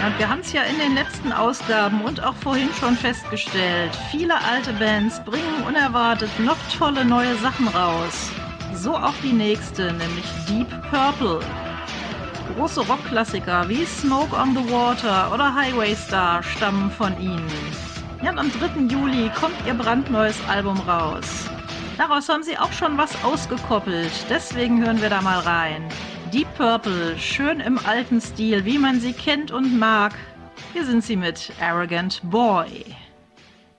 Ja, und wir haben es ja in den letzten Ausgaben und auch vorhin schon festgestellt, viele alte Bands bringen unerwartet noch tolle neue Sachen raus. So auch die nächste, nämlich Deep Purple. Große Rockklassiker wie Smoke on the Water oder Highway Star stammen von ihnen. Ja, und am 3. Juli kommt ihr brandneues Album raus. Daraus haben sie auch schon was ausgekoppelt, deswegen hören wir da mal rein. Deep Purple, schön im alten Stil, wie man sie kennt und mag. Hier sind sie mit Arrogant Boy.